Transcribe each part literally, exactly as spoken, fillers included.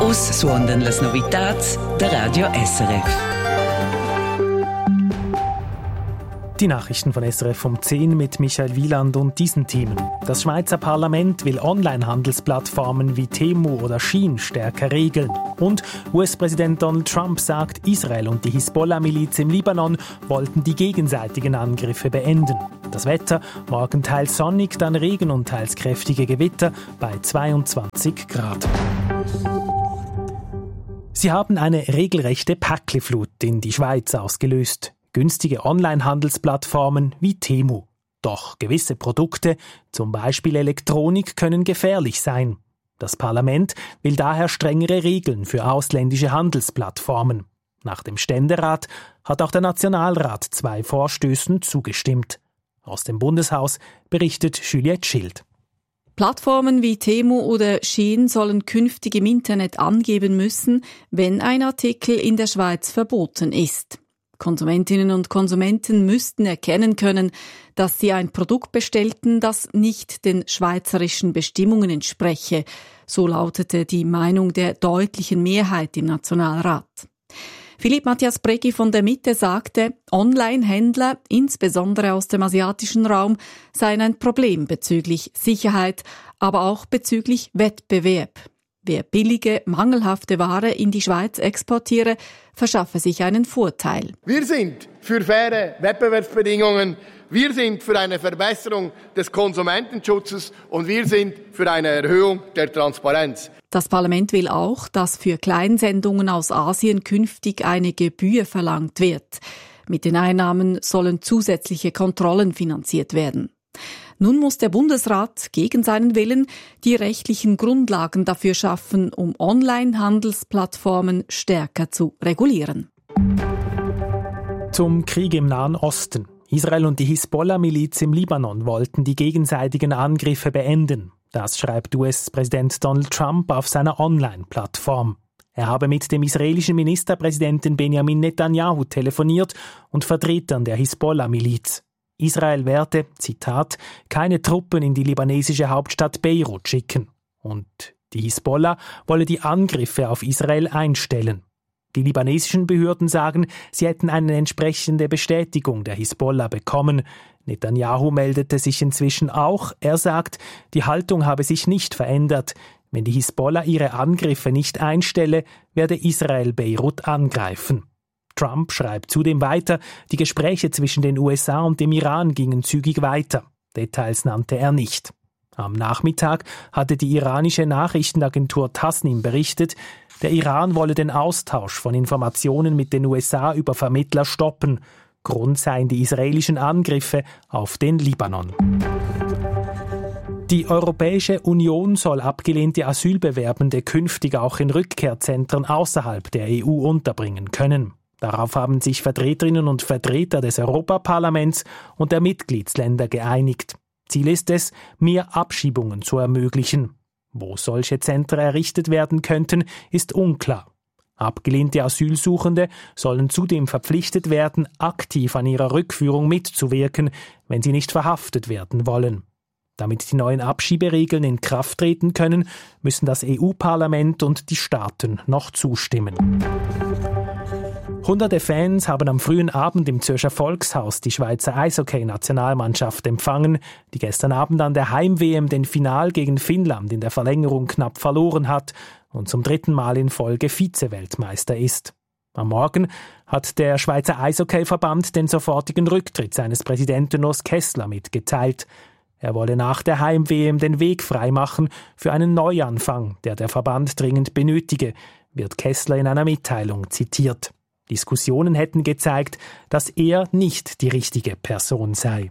Us suondan las novitats der Radio S R F. Die Nachrichten von S R F um zehn mit Michael Wieland und diesen Themen. Das Schweizer Parlament will Online-Handelsplattformen wie Temu oder Shein stärker regeln. Und U S-Präsident Donald Trump sagt, Israel und die Hisbollah-Miliz im Libanon wollten die gegenseitigen Angriffe beenden. Das Wetter, morgen teils sonnig, dann Regen und teils kräftige Gewitter bei zweiundzwanzig Grad. Sie haben eine regelrechte Päckli-Flut in die Schweiz ausgelöst. Günstige Online-Handelsplattformen wie Temu. Doch gewisse Produkte, zum Beispiel Elektronik, können gefährlich sein. Das Parlament will daher strengere Regeln für ausländische Handelsplattformen. Nach dem Ständerat hat auch der Nationalrat zwei Vorstößen zugestimmt. Aus dem Bundeshaus berichtet Juliette Schild. Plattformen wie Temu oder Shein sollen künftig im Internet angeben müssen, wenn ein Artikel in der Schweiz verboten ist. Konsumentinnen und Konsumenten müssten erkennen können, dass sie ein Produkt bestellten, das nicht den schweizerischen Bestimmungen entspreche. So lautete die Meinung der deutlichen Mehrheit im Nationalrat. Philipp Matthias Breggi von der Mitte sagte, Online-Händler, insbesondere aus dem asiatischen Raum, seien ein Problem bezüglich Sicherheit, aber auch bezüglich Wettbewerb. Wer billige, mangelhafte Ware in die Schweiz exportiere, verschaffe sich einen Vorteil. Wir sind für faire Wettbewerbsbedingungen, wir sind für eine Verbesserung des Konsumentenschutzes und wir sind für eine Erhöhung der Transparenz. Das Parlament will auch, dass für Kleinsendungen aus Asien künftig eine Gebühr verlangt wird. Mit den Einnahmen sollen zusätzliche Kontrollen finanziert werden. Nun muss der Bundesrat gegen seinen Willen die rechtlichen Grundlagen dafür schaffen, um Online-Handelsplattformen stärker zu regulieren. Zum Krieg im Nahen Osten. Israel und die Hisbollah-Miliz im Libanon wollten die gegenseitigen Angriffe beenden. Das schreibt U S-Präsident Donald Trump auf seiner Online-Plattform. Er habe mit dem israelischen Ministerpräsidenten Benjamin Netanyahu telefoniert und Vertretern der Hisbollah-Miliz. Israel werde, Zitat, keine Truppen in die libanesische Hauptstadt Beirut schicken. Und die Hisbollah wolle die Angriffe auf Israel einstellen. Die libanesischen Behörden sagen, sie hätten eine entsprechende Bestätigung der Hisbollah bekommen. Netanyahu meldete sich inzwischen auch. Er sagt, die Haltung habe sich nicht verändert. Wenn die Hisbollah ihre Angriffe nicht einstelle, werde Israel Beirut angreifen. Trump schreibt zudem weiter, die Gespräche zwischen den U S A und dem Iran gingen zügig weiter. Details nannte er nicht. Am Nachmittag hatte die iranische Nachrichtenagentur Tasnim berichtet, der Iran wolle den Austausch von Informationen mit den U S A über Vermittler stoppen. Grund seien die israelischen Angriffe auf den Libanon. Die Europäische Union soll abgelehnte Asylbewerbende künftig auch in Rückkehrzentren außerhalb der E U unterbringen können. Darauf haben sich Vertreterinnen und Vertreter des Europaparlaments und der Mitgliedsländer geeinigt. Ziel ist es, mehr Abschiebungen zu ermöglichen. Wo solche Zentren errichtet werden könnten, ist unklar. Abgelehnte Asylsuchende sollen zudem verpflichtet werden, aktiv an ihrer Rückführung mitzuwirken, wenn sie nicht verhaftet werden wollen. Damit die neuen Abschieberegeln in Kraft treten können, müssen das E U-Parlament und die Staaten noch zustimmen. Hunderte Fans haben am frühen Abend im Zürcher Volkshaus die Schweizer Eishockey-Nationalmannschaft empfangen, die gestern Abend an der Heim-W M den Final gegen Finnland in der Verlängerung knapp verloren hat und zum dritten Mal in Folge Vize-Weltmeister ist. Am Morgen hat der Schweizer Eishockey-Verband den sofortigen Rücktritt seines Präsidenten Urs Kessler mitgeteilt. Er wolle nach der Heim-W M den Weg freimachen für einen Neuanfang, der der Verband dringend benötige, wird Kessler in einer Mitteilung zitiert. Diskussionen hätten gezeigt, dass er nicht die richtige Person sei.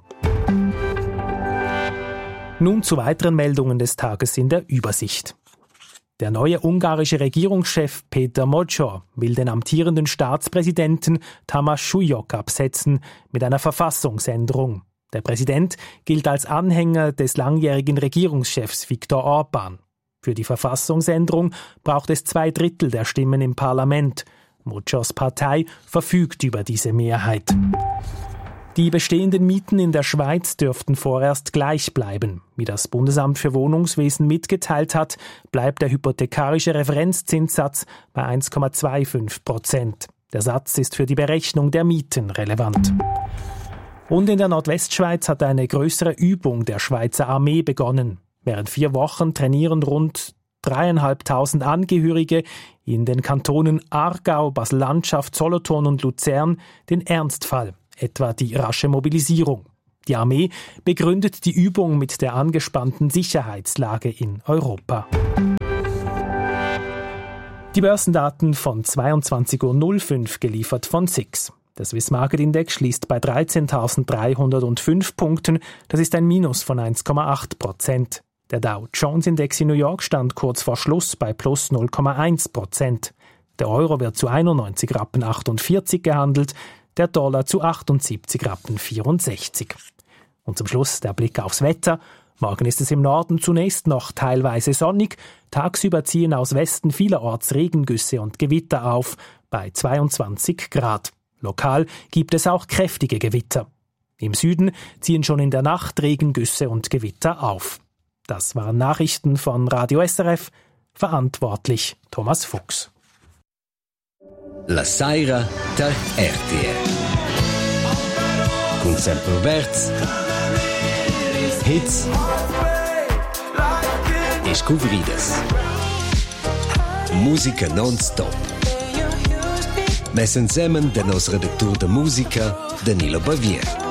Nun zu weiteren Meldungen des Tages in der Übersicht. Der neue ungarische Regierungschef Péter Moczor will den amtierenden Staatspräsidenten Tamás Súlyog absetzen mit einer Verfassungsänderung. Der Präsident gilt als Anhänger des langjährigen Regierungschefs Viktor Orbán. Für die Verfassungsänderung braucht es zwei Drittel der Stimmen im Parlament. Moczors Partei verfügt über diese Mehrheit. Die bestehenden Mieten in der Schweiz dürften vorerst gleich bleiben. Wie das Bundesamt für Wohnungswesen mitgeteilt hat, bleibt der hypothekarische Referenzzinssatz bei eins Komma fünfundzwanzig Prozent. Der Satz ist für die Berechnung der Mieten relevant. Und in der Nordwestschweiz hat eine größere Übung der Schweizer Armee begonnen. Während vier Wochen trainieren rund dreieinhalbtausend Angehörige in den Kantonen Aargau, Basel-Landschaft, Solothurn und Luzern den Ernstfall, etwa die rasche Mobilisierung. Die Armee begründet die Übung mit der angespannten Sicherheitslage in Europa. Die Börsendaten von zweiundzwanzig Uhr null fünf geliefert von S I X. Der Swiss Market Index schließt bei dreizehntausenddreihundertfünf Punkten. Das ist ein Minus von eins Komma acht Prozent. Der Dow Jones Index in New York stand kurz vor Schluss bei plus null Komma eins Prozent. Der Euro wird zu einundneunzig Rappen achtundvierzig gehandelt, der Dollar zu achtundsiebzig Rappen vierundsechzig. Und zum Schluss der Blick aufs Wetter. Morgen ist es im Norden zunächst noch teilweise sonnig. Tagsüber ziehen aus Westen vielerorts Regengüsse und Gewitter auf bei zweiundzwanzig Grad. Lokal gibt es auch kräftige Gewitter. Im Süden ziehen schon in der Nacht Regengüsse und Gewitter auf. Das waren Nachrichten von Radio S R F. Verantwortlich Thomas Fuchs. La Saira der R T L. Con Semperverz, Hits e scouvrides. Musica non-stop. Wir sind zusammen der nostra Redakteur de Musica, Danilo Bavier.